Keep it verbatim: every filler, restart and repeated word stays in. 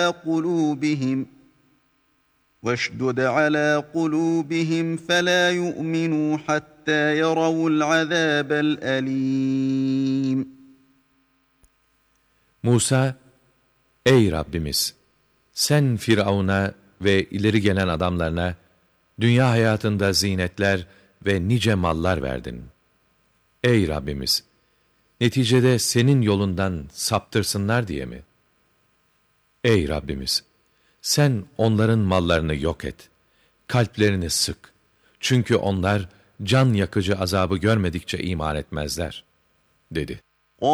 قُلُوبِهِمْ وَاشْدُدْ عَلَى قُلُوبِهِمْ فَلَا يُؤْمِنُوا حَتَّى يَرَوُا الْعَذَابَ الْأَلِيمَ. Musa, ey Rabbimiz! Sen Firavun'a ve ileri gelen adamlarına dünya hayatında zinetler ve nice mallar verdin. Ey Rabbimiz! Neticede senin yolundan saptırsınlar diye mi? Ey Rabbimiz! Sen onların mallarını yok et. Kalplerini sık. Çünkü onlar can yakıcı azabı görmedikçe iman etmezler, dedi.